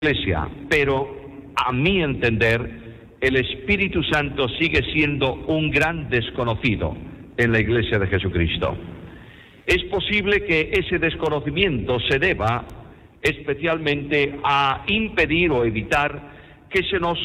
Iglesia, pero a mi entender, el Espíritu Santo sigue siendo un gran desconocido en la Iglesia de Jesucristo. Es posible que ese desconocimiento se deba especialmente a impedir o evitar que se nos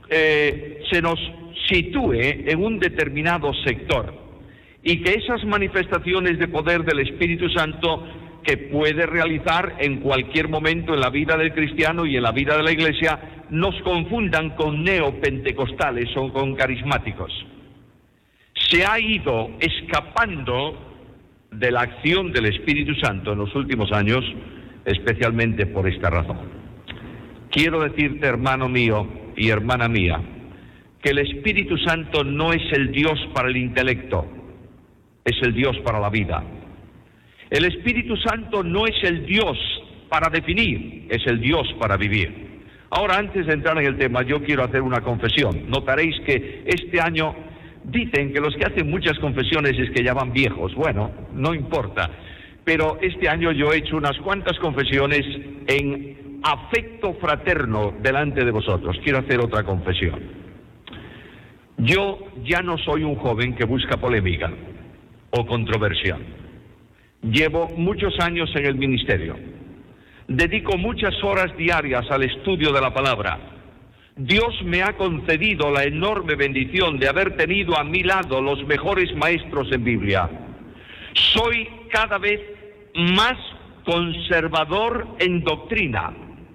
sitúe en un determinado sector y que esas manifestaciones de poder del Espíritu Santo que puede realizar en cualquier momento en la vida del cristiano y en la vida de la Iglesia nos confundan con neopentecostales o con carismáticos. Se ha ido escapando de la acción del Espíritu Santo en los últimos años, especialmente por esta razón. Quiero decirte, hermano mío y hermana mía, que el Espíritu Santo no es el Dios para el intelecto, es el Dios para la vida. El Espíritu Santo no es el Dios para definir, es el Dios para vivir. Ahora, antes de entrar en el tema, yo quiero hacer una confesión. Notaréis que este año dicen que los que hacen muchas confesiones es que ya van viejos. Bueno, no importa. Pero este año yo he hecho unas cuantas confesiones en afecto fraterno delante de vosotros. Quiero hacer otra confesión. Yo ya no soy un joven que busca polémica o controversia. Llevo muchos años en el ministerio. Dedico muchas horas diarias al estudio de la palabra. Dios me ha concedido la enorme bendición de haber tenido a mi lado los mejores maestros en Biblia. Soy cada vez más conservador en doctrina.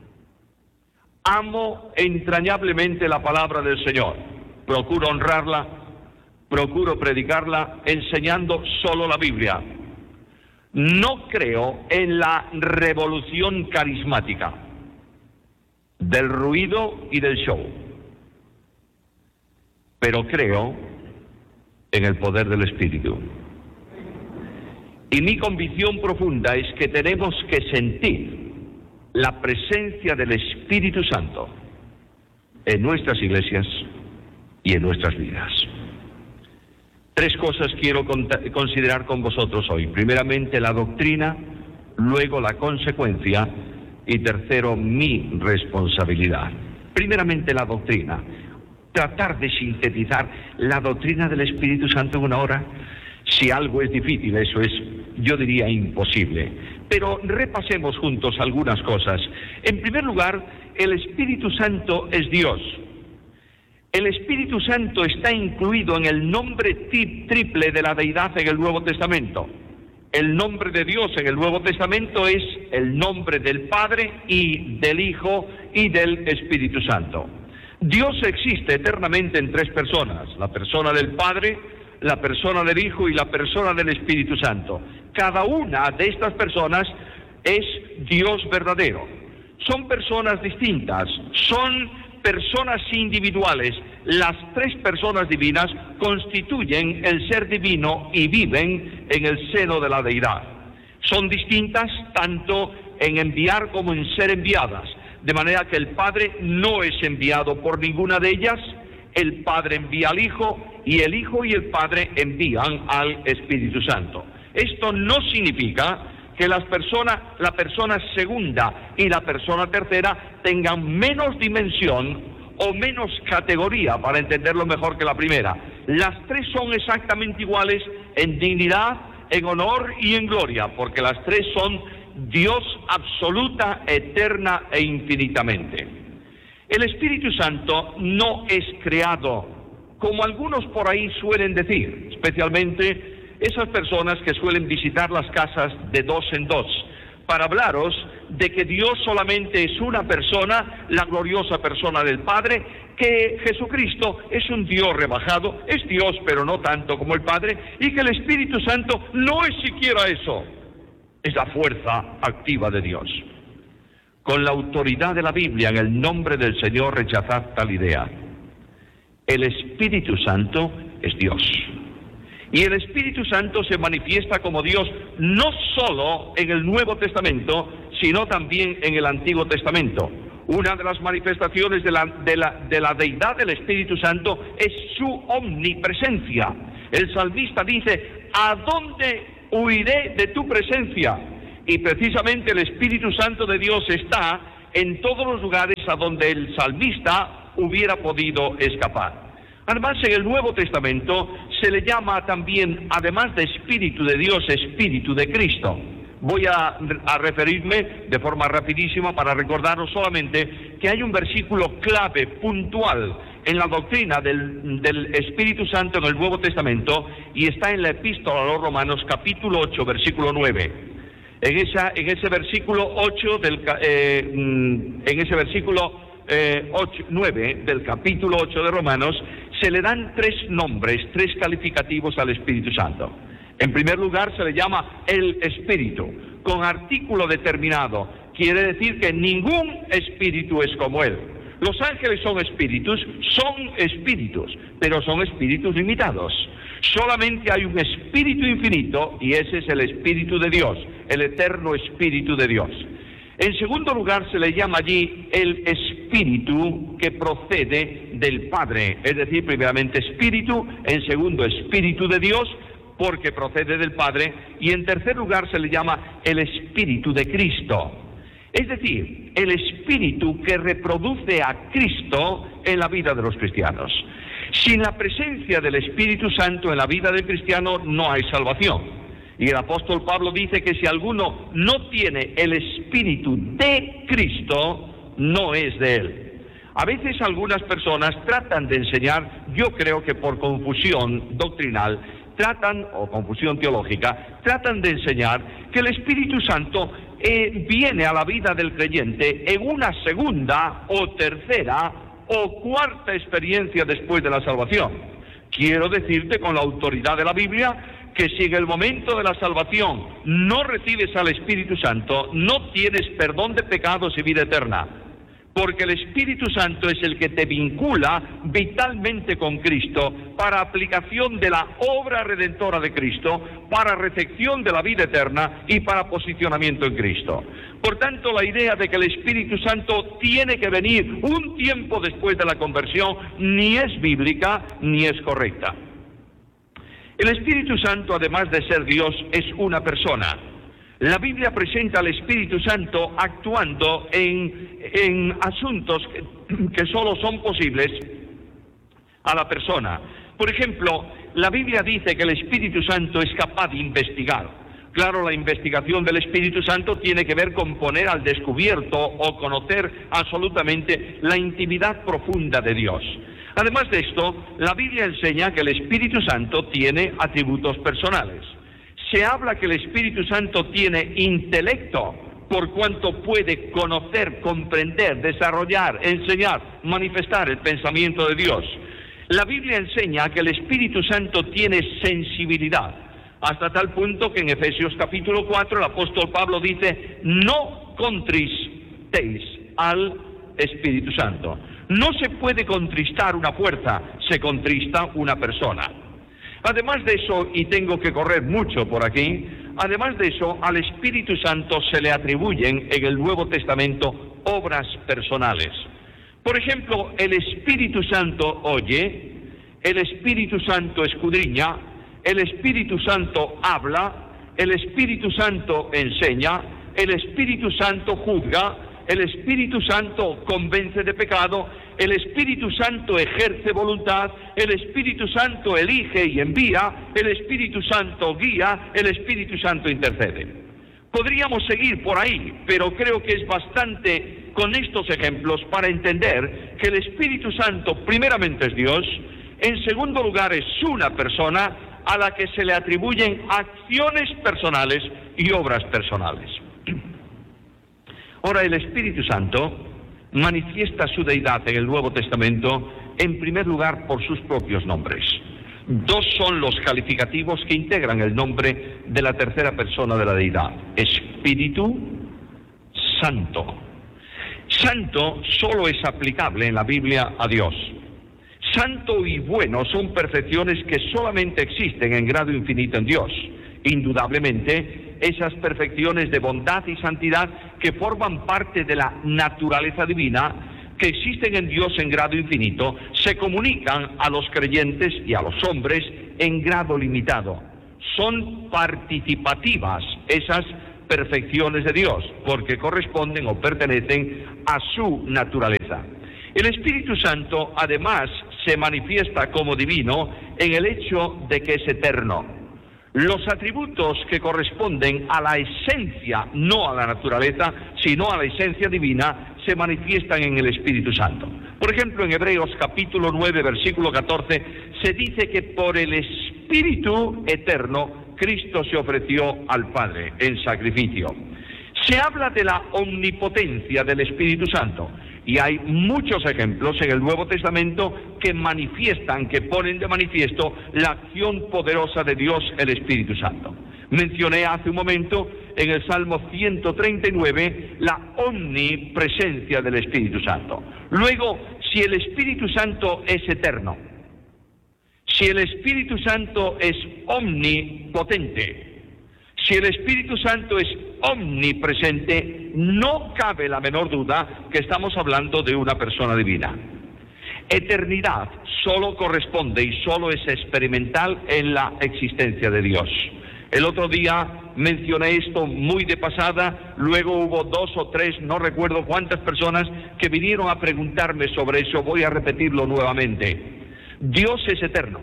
Amo entrañablemente la palabra del Señor. Procuro honrarla, procuro predicarla, enseñando solo la Biblia. No creo en la revolución carismática, del ruido y del show, pero creo en el poder del Espíritu. Y mi convicción profunda es que tenemos que sentir la presencia del Espíritu Santo en nuestras iglesias y en nuestras vidas. Tres cosas quiero considerar con vosotros hoy. Primeramente, la doctrina, luego la consecuencia y tercero, mi responsabilidad. Primeramente, la doctrina. Tratar de sintetizar la doctrina del Espíritu Santo en una hora, si algo es difícil, eso es, yo diría, imposible. Pero repasemos juntos algunas cosas. En primer lugar, el Espíritu Santo es Dios. El Espíritu Santo está incluido en el nombre triple de la deidad en el Nuevo Testamento. El nombre de Dios en el Nuevo Testamento es el nombre del Padre y del Hijo y del Espíritu Santo. Dios existe eternamente en tres personas: la persona del Padre, la persona del Hijo y la persona del Espíritu Santo. Cada una de estas personas es Dios verdadero. Son personas distintas, son personas individuales. Las tres personas divinas constituyen el ser divino y viven en el seno de la deidad. Son distintas tanto en enviar como en ser enviadas, de manera que el Padre no es enviado por ninguna de ellas. El Padre envía al Hijo y el Hijo y el Padre envían al Espíritu Santo. Esto no significa que la persona segunda y la persona tercera tengan menos dimensión o menos categoría, para entenderlo mejor que la primera. Las tres son exactamente iguales en dignidad, en honor y en gloria, porque las tres son Dios absoluta, eterna e infinitamente. El Espíritu Santo no es creado, como algunos por ahí suelen decir, especialmente esas personas que suelen visitar las casas de dos en dos, para hablaros de que Dios solamente es una persona, la gloriosa persona del Padre, que Jesucristo es un Dios rebajado, es Dios pero no tanto como el Padre, y que el Espíritu Santo no es siquiera eso, es la fuerza activa de Dios. Con la autoridad de la Biblia, en el nombre del Señor, rechazad tal idea. El Espíritu Santo es Dios. Y el Espíritu Santo se manifiesta como Dios no solo en el Nuevo Testamento, sino también en el Antiguo Testamento. Una de las manifestaciones de la deidad del Espíritu Santo es su omnipresencia. El salmista dice: ¿a dónde huiré de tu presencia? Y precisamente el Espíritu Santo de Dios está en todos los lugares a donde el salmista hubiera podido escapar. Además, en el Nuevo Testamento se le llama también, además de Espíritu de Dios, Espíritu de Cristo. Voy a referirme de forma rapidísima para recordaros solamente que hay un versículo clave, puntual, en la doctrina del Espíritu Santo en el Nuevo Testamento, y está en la Epístola a los Romanos, capítulo 8, versículo 9. En ese versículo 9 del capítulo 8 de Romanos, se le dan tres nombres, tres calificativos al Espíritu Santo. En primer lugar, se le llama el Espíritu, con artículo determinado. Quiere decir que ningún espíritu es como Él. Los ángeles son espíritus, pero son espíritus limitados. Solamente hay un espíritu infinito, y ese es el Espíritu de Dios, el eterno Espíritu de Dios. En segundo lugar, se le llama allí el Espíritu que procede del Padre, es decir, primeramente Espíritu, en segundo Espíritu de Dios, porque procede del Padre, y en tercer lugar se le llama el Espíritu de Cristo, es decir, el Espíritu que reproduce a Cristo en la vida de los cristianos. Sin la presencia del Espíritu Santo en la vida del cristiano no hay salvación. Y el apóstol Pablo dice que si alguno no tiene el Espíritu de Cristo, no es de Él. A veces algunas personas tratan de enseñar, yo creo que por confusión doctrinal, o confusión teológica, tratan de enseñar que el Espíritu Santo viene a la vida del creyente en una segunda o tercera o cuarta experiencia después de la salvación. Quiero decirte con la autoridad de la Biblia que si en el momento de la salvación no recibes al Espíritu Santo, no tienes perdón de pecados y vida eterna, porque el Espíritu Santo es el que te vincula vitalmente con Cristo para aplicación de la obra redentora de Cristo, para recepción de la vida eterna y para posicionamiento en Cristo. Por tanto, la idea de que el Espíritu Santo tiene que venir un tiempo después de la conversión ni es bíblica ni es correcta. El Espíritu Santo, además de ser Dios, es una persona. La Biblia presenta al Espíritu Santo actuando en asuntos que solo son posibles a la persona. Por ejemplo, la Biblia dice que el Espíritu Santo es capaz de investigar. Claro, la investigación del Espíritu Santo tiene que ver con poner al descubierto o conocer absolutamente la intimidad profunda de Dios. Además de esto, la Biblia enseña que el Espíritu Santo tiene atributos personales. Se habla que el Espíritu Santo tiene intelecto, por cuanto puede conocer, comprender, desarrollar, enseñar, manifestar el pensamiento de Dios. La Biblia enseña que el Espíritu Santo tiene sensibilidad, hasta tal punto que en Efesios capítulo 4 el apóstol Pablo dice: no contristéis al Espíritu Santo. No se puede contristar una fuerza, se contrista una persona. Además de eso, y tengo que correr mucho por aquí, además de eso, al Espíritu Santo se le atribuyen en el Nuevo Testamento obras personales. Por ejemplo, el Espíritu Santo oye, el Espíritu Santo escudriña, el Espíritu Santo habla, el Espíritu Santo enseña, el Espíritu Santo juzga, el Espíritu Santo convence de pecado, el Espíritu Santo ejerce voluntad, el Espíritu Santo elige y envía, el Espíritu Santo guía, el Espíritu Santo intercede. Podríamos seguir por ahí, pero creo que es bastante con estos ejemplos para entender que el Espíritu Santo primeramente es Dios, en segundo lugar es una persona a la que se le atribuyen acciones personales y obras personales. Ahora, el Espíritu Santo manifiesta su deidad en el Nuevo Testamento, en primer lugar, por sus propios nombres. Dos son los calificativos que integran el nombre de la tercera persona de la deidad: Espíritu Santo. Santo solo es aplicable en la Biblia a Dios. Santo y bueno son perfecciones que solamente existen en grado infinito en Dios. Indudablemente, esas perfecciones de bondad y santidad que forman parte de la naturaleza divina, que existen en Dios en grado infinito, se comunican a los creyentes y a los hombres en grado limitado. Son participativas esas perfecciones de Dios, porque corresponden o pertenecen a su naturaleza. El Espíritu Santo además se manifiesta como divino en el hecho de que es eterno. Los atributos que corresponden a la esencia, no a la naturaleza, sino a la esencia divina, se manifiestan en el Espíritu Santo. Por ejemplo, en Hebreos capítulo 9, versículo 14, se dice que por el Espíritu eterno, Cristo se ofreció al Padre en sacrificio. Se habla de la omnipotencia del Espíritu Santo, y hay muchos ejemplos en el Nuevo Testamento que manifiestan, que ponen de manifiesto la acción poderosa de Dios, el Espíritu Santo. Mencioné hace un momento en el Salmo 139 la omnipresencia del Espíritu Santo. Luego, si el Espíritu Santo es eterno, si el Espíritu Santo es omnipotente, si el Espíritu Santo es omnipresente, no cabe la menor duda que estamos hablando de una persona divina. Eternidad solo corresponde y solo es experimental en la existencia de Dios. El otro día mencioné esto muy de pasada, luego hubo 2 o 3, no recuerdo cuántas personas que vinieron a preguntarme sobre eso. Voy a repetirlo nuevamente. Dios es eterno.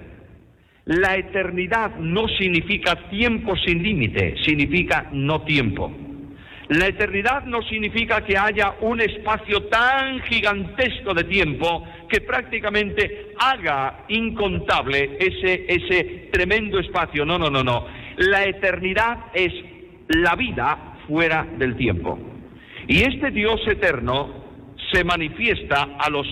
La eternidad no significa tiempo sin límite, significa no tiempo. La eternidad no significa que haya un espacio tan gigantesco de tiempo que prácticamente haga incontable ese tremendo espacio. No. La eternidad es la vida fuera del tiempo. Y este Dios eterno se manifiesta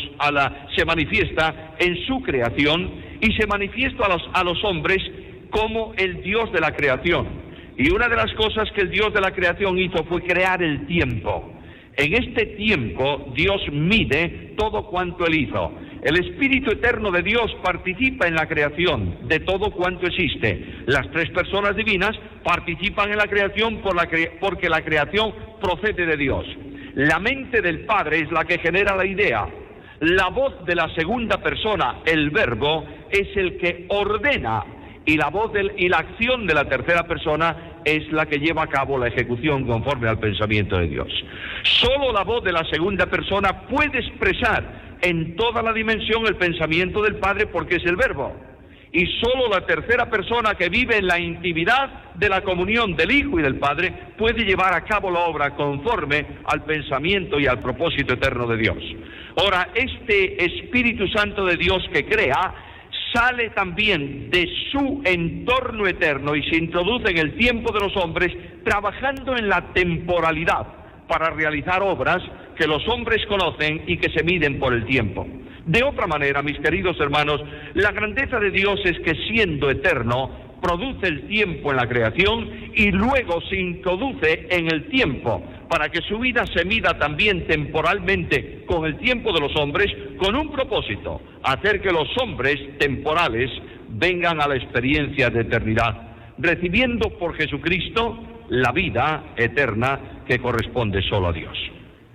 se manifiesta en su creación y se manifiesta a los hombres como el Dios de la creación. Y una de las cosas que el Dios de la creación hizo fue crear el tiempo. En este tiempo Dios mide todo cuanto Él hizo. El Espíritu Eterno de Dios participa en la creación de todo cuanto existe. Las 3 personas divinas participan en la creación porque la creación procede de Dios. La mente del Padre es la que genera la idea. La voz de la segunda persona, el Verbo, es el que ordena, y la voz y la acción de la tercera persona es la que lleva a cabo la ejecución conforme al pensamiento de Dios. Solo la voz de la segunda persona puede expresar en toda la dimensión el pensamiento del Padre, porque es el Verbo. Y solo la tercera persona, que vive en la intimidad de la comunión del Hijo y del Padre, puede llevar a cabo la obra conforme al pensamiento y al propósito eterno de Dios. Ahora, este Espíritu Santo de Dios que crea sale también de su entorno eterno y se introduce en el tiempo de los hombres, trabajando en la temporalidad para realizar obras que los hombres conocen y que se miden por el tiempo. De otra manera, mis queridos hermanos, la grandeza de Dios es que, siendo eterno, produce el tiempo en la creación y luego se introduce en el tiempo para que su vida se mida también temporalmente con el tiempo de los hombres, con un propósito: hacer que los hombres temporales vengan a la experiencia de eternidad, recibiendo por Jesucristo la vida eterna que corresponde solo a Dios.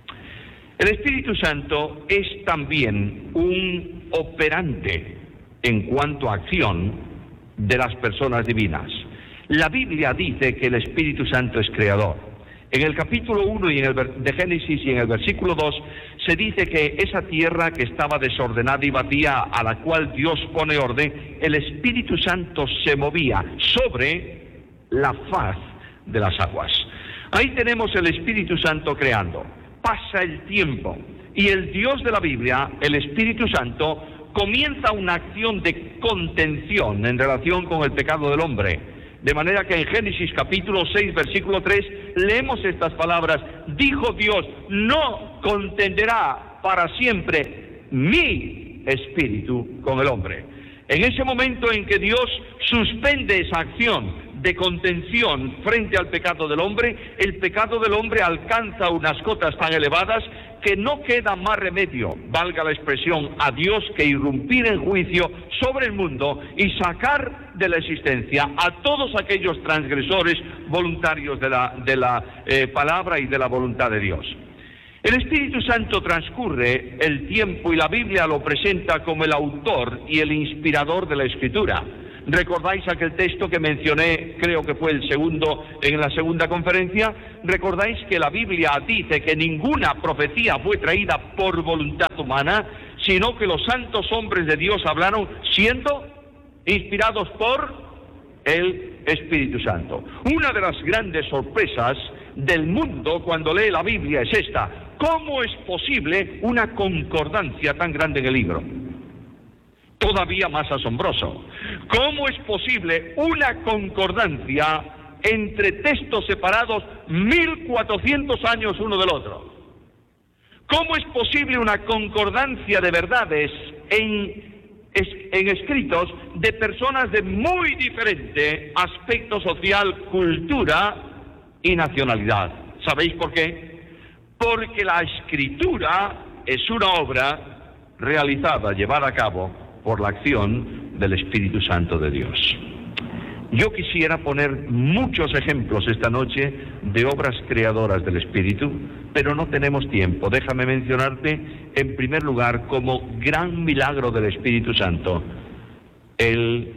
El Espíritu Santo es también un operante en cuanto a acción de las personas divinas. La Biblia dice que el Espíritu Santo es creador. En el capítulo 1 de Génesis y en el versículo 2 se dice que esa tierra que estaba desordenada y vacía, a la cual Dios pone orden, el Espíritu Santo se movía sobre la faz de las aguas. Ahí tenemos el Espíritu Santo creando. Pasa el tiempo y el Dios de la Biblia, el Espíritu Santo, comienza una acción de contención en relación con el pecado del hombre. De manera que en Génesis capítulo 6, versículo 3, leemos estas palabras: dijo Dios, no contenderá para siempre mi espíritu con el hombre. En ese momento en que Dios suspende esa acción de contención frente al pecado del hombre, el pecado del hombre alcanza unas cotas tan elevadas que no queda más remedio, valga la expresión, a Dios que irrumpir en juicio sobre el mundo y sacar de la existencia a todos aquellos transgresores voluntarios de la palabra y de la voluntad de Dios. El Espíritu Santo transcurre el tiempo y la Biblia lo presenta como el autor y el inspirador de la Escritura. ¿Recordáis aquel texto que mencioné, creo que fue en la segunda conferencia? ¿Recordáis que la Biblia dice que ninguna profecía fue traída por voluntad humana, sino que los santos hombres de Dios hablaron siendo inspirados por el Espíritu Santo? Una de las grandes sorpresas del mundo cuando lee la Biblia es esta: ¿cómo es posible una concordancia tan grande en el libro? Todavía más asombroso, ¿cómo es posible una concordancia entre textos separados 1400 años uno del otro? ¿Cómo es posible una concordancia de verdades en escritos de personas de muy diferente aspecto social, cultura y nacionalidad? ¿Sabéis por qué? Porque la escritura es una obra realizada, llevada a cabo por la acción del Espíritu Santo de Dios. Yo quisiera poner muchos ejemplos esta noche de obras creadoras del Espíritu, pero no tenemos tiempo. Déjame mencionarte, en primer lugar, como gran milagro del Espíritu Santo, el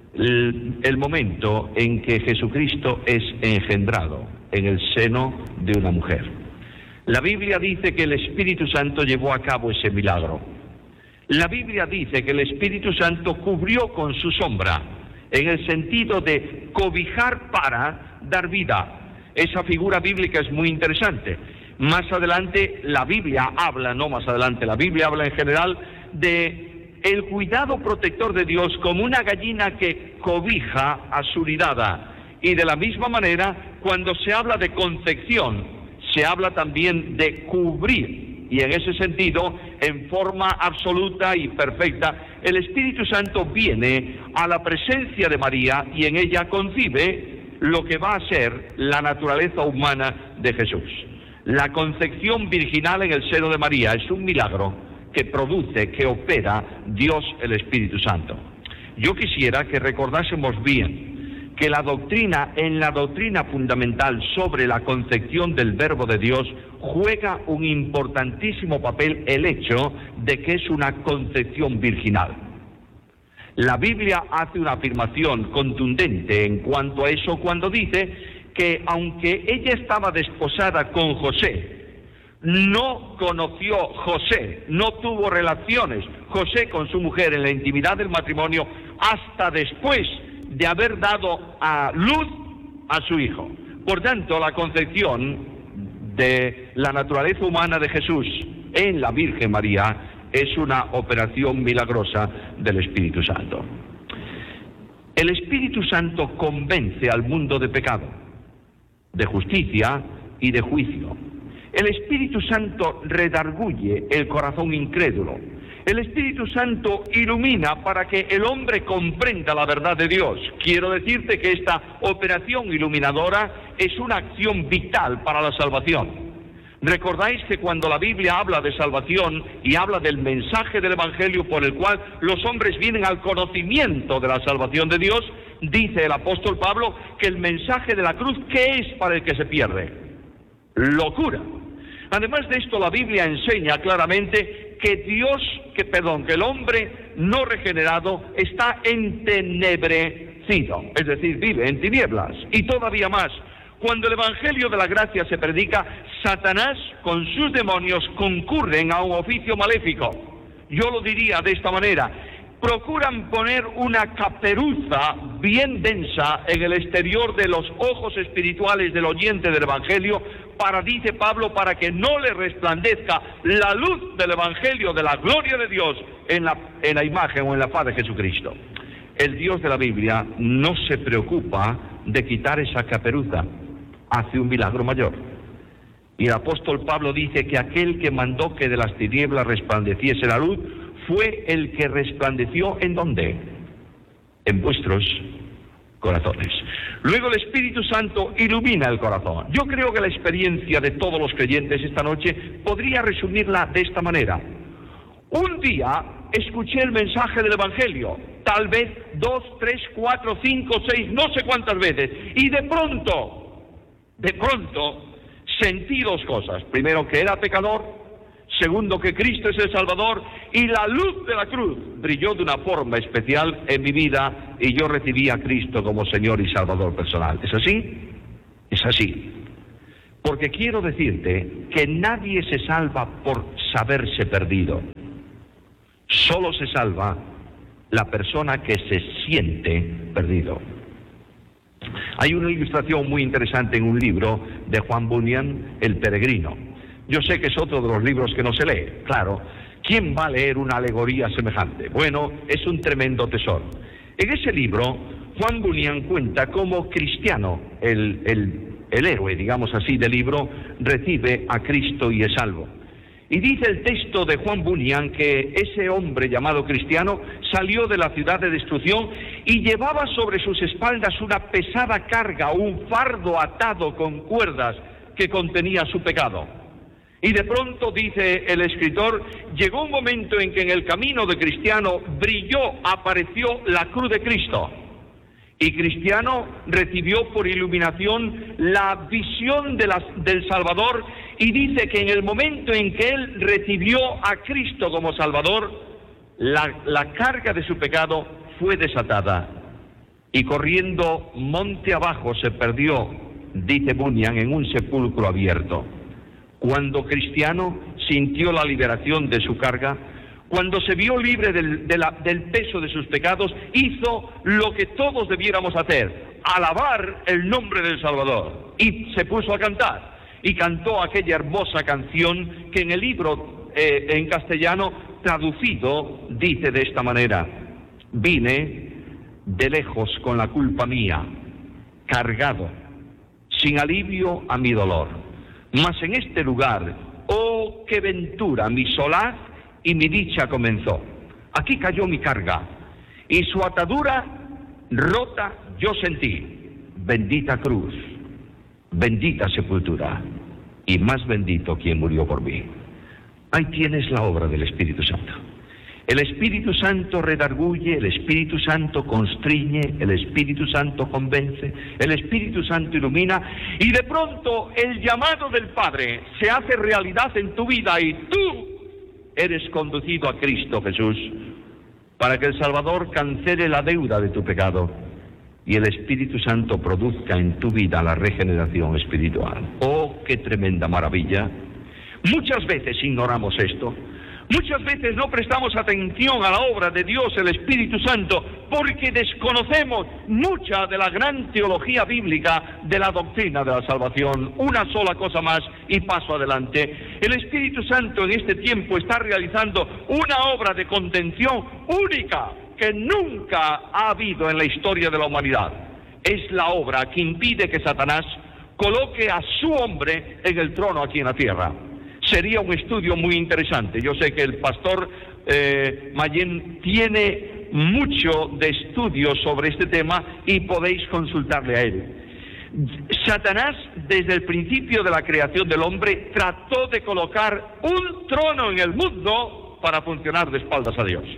momento en que Jesucristo es engendrado en el seno de una mujer. La Biblia dice que el Espíritu Santo llevó a cabo ese milagro. La Biblia dice que el Espíritu Santo cubrió con su sombra, en el sentido de cobijar para dar vida. Esa figura bíblica es muy interesante. Más adelante la Biblia habla, no más adelante, la Biblia habla en general de el cuidado protector de Dios como una gallina que cobija a su nidada. Y de la misma manera, cuando se habla de concepción, se habla también de cubrir. Y en ese sentido, en forma absoluta y perfecta, el Espíritu Santo viene a la presencia de María y en ella concibe lo que va a ser la naturaleza humana de Jesús. La concepción virginal en el seno de María es un milagro que produce, que opera Dios el Espíritu Santo. Yo quisiera que recordásemos bien que en la doctrina fundamental sobre la concepción del Verbo de Dios juega un importantísimo papel el hecho de que es una concepción virginal. La Biblia hace una afirmación contundente en cuanto a eso cuando dice que aunque ella estaba desposada con José, no conoció José, no tuvo relaciones José con su mujer en la intimidad del matrimonio hasta después de haber dado a luz a su hijo. Por tanto, la concepción de la naturaleza humana de Jesús en la Virgen María es una operación milagrosa del Espíritu Santo. El Espíritu Santo convence al mundo de pecado, de justicia y de juicio. El Espíritu Santo redarguye el corazón incrédulo. El Espíritu Santo ilumina para que el hombre comprenda la verdad de Dios. Quiero decirte que esta operación iluminadora es una acción vital para la salvación. ¿Recordáis que cuando la Biblia habla de salvación y habla del mensaje del Evangelio por el cual los hombres vienen al conocimiento de la salvación de Dios, dice el apóstol Pablo que el mensaje de la cruz, ¿qué es para el que se pierde? Locura. Además de esto, la Biblia enseña claramente que el hombre no regenerado está entenebrecido, es decir, vive en tinieblas. Y todavía más, cuando el Evangelio de la gracia se predica, Satanás con sus demonios concurren a un oficio maléfico. Yo lo diría de esta manera: procuran poner una caperuza bien densa en el exterior de los ojos espirituales del oyente del Evangelio, dice Pablo, para que no le resplandezca la luz del Evangelio, de la gloria de Dios en la imagen o en la faz de Jesucristo. El Dios de la Biblia no se preocupa de quitar esa caperuza, hace un milagro mayor. Y el apóstol Pablo dice que aquel que mandó que de las tinieblas resplandeciese la luz fue el que resplandeció, ¿en dónde? En vuestros corazones. Luego el Espíritu Santo ilumina el corazón. Yo creo que la experiencia de todos los creyentes esta noche podría resumirla de esta manera. Un día escuché el mensaje del Evangelio, tal vez 2, 3, 4, 5, 6, no sé cuántas veces, y de pronto, sentí dos cosas. Primero, que era pecador. Segundo, que Cristo es el Salvador y la luz de la cruz brilló de una forma especial en mi vida y yo recibí a Cristo como Señor y Salvador personal. ¿Es así? Es así. Porque quiero decirte que nadie se salva por saberse perdido. Solo se salva la persona que se siente perdido. Hay una ilustración muy interesante en un libro de Juan Bunyan, El Peregrino. Yo sé que es otro de los libros que no se lee, claro. ¿Quién va a leer una alegoría semejante? Bueno, es un tremendo tesoro. En ese libro, Juan Bunyan cuenta cómo Cristiano, el héroe, digamos así, del libro, recibe a Cristo y es salvo. Y dice el texto de Juan Bunyan que ese hombre llamado Cristiano salió de la ciudad de destrucción y llevaba sobre sus espaldas una pesada carga, un fardo atado con cuerdas que contenía su pecado. Y de pronto, dice el escritor, llegó un momento en que en el camino de Cristiano apareció la cruz de Cristo. Y Cristiano recibió por iluminación la visión del Salvador y dice que en el momento en que él recibió a Cristo como Salvador, la carga de su pecado fue desatada y corriendo monte abajo se perdió, dice Bunyan, en un sepulcro abierto. Cuando Cristiano sintió la liberación de su carga, cuando se vio libre del peso de sus pecados, hizo lo que todos debiéramos hacer, alabar el nombre del Salvador. Y se puso a cantar, y cantó aquella hermosa canción que en el libro en castellano traducido dice de esta manera: vine de lejos con la culpa mía, cargado, sin alivio a mi dolor. Mas en este lugar, oh, qué ventura, mi solaz y mi dicha comenzó. Aquí cayó mi carga, y su atadura rota yo sentí. Bendita cruz, bendita sepultura, y más bendito quien murió por mí. Ahí tienes la obra del Espíritu Santo. El Espíritu Santo redarguye, el Espíritu Santo constriñe, el Espíritu Santo convence, el Espíritu Santo ilumina, y de pronto el llamado del Padre se hace realidad en tu vida y tú eres conducido a Cristo Jesús para que el Salvador cancele la deuda de tu pecado y el Espíritu Santo produzca en tu vida la regeneración espiritual. ¡Oh, qué tremenda maravilla! Muchas veces ignoramos esto. Muchas veces no prestamos atención a la obra de Dios, el Espíritu Santo, porque desconocemos mucha de la gran teología bíblica de la doctrina de la salvación. Una sola cosa más y paso adelante. El Espíritu Santo en este tiempo está realizando una obra de contención única que nunca ha habido en la historia de la humanidad. Es la obra que impide que Satanás coloque a su hombre en el trono aquí en la tierra. Sería un estudio muy interesante. Yo sé que el pastor Mayén tiene mucho de estudio sobre este tema y podéis consultarle a él. Satanás, desde el principio de la creación del hombre, trató de colocar un trono en el mundo para funcionar de espaldas a Dios.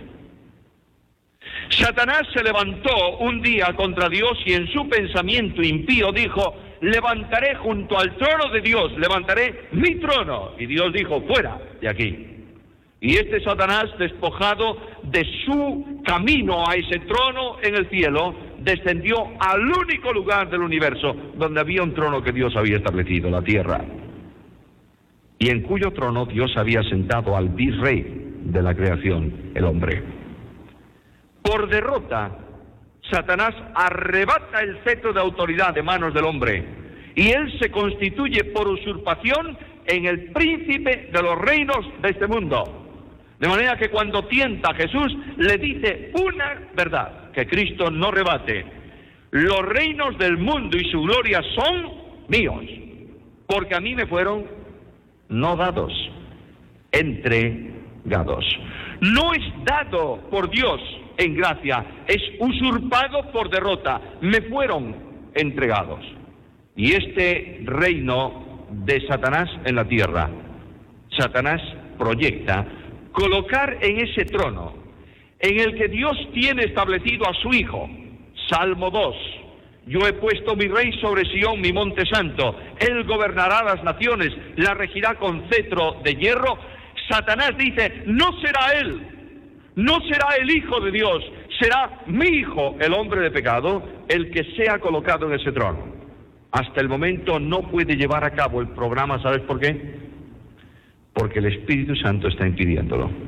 Satanás se levantó un día contra Dios y en su pensamiento impío dijo: levantaré junto al trono de Dios, levantaré mi trono. Y Dios dijo: fuera de aquí. Y este Satanás, despojado de su camino a ese trono en el cielo, descendió al único lugar del universo donde había un trono que Dios había establecido, la tierra, y en cuyo trono Dios había sentado al virrey de la creación, el hombre. Por derrota, Satanás arrebata el cetro de autoridad de manos del hombre y él se constituye por usurpación en el príncipe de los reinos de este mundo. De manera que cuando tienta a Jesús, le dice una verdad que Cristo no rebate: los reinos del mundo y su gloria son míos, porque a mí me fueron no dados, entregados. No es dado por Dios en gracia, es usurpado por derrota. Me fueron entregados. Y este reino de Satanás en la tierra, Satanás proyecta colocar en ese trono en el que Dios tiene establecido a su Hijo. Salmo 2: yo he puesto mi rey sobre Sión, mi monte santo. Él gobernará las naciones, la regirá con cetro de hierro. Satanás dice, no será él, no será el Hijo de Dios, será mi hijo, el hombre de pecado, el que sea colocado en ese trono. Hasta el momento no puede llevar a cabo el programa, ¿sabes por qué? Porque el Espíritu Santo está impidiéndolo.